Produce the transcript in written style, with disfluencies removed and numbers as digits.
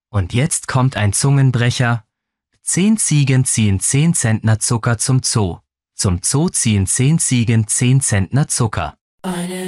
Und jetzt kommt ein Zungenbrecher. 10 Ziegen ziehen 10 Zentner Zucker zum Zoo. Zum Zoo ziehen 10 Ziegen 10 Zentner Zucker.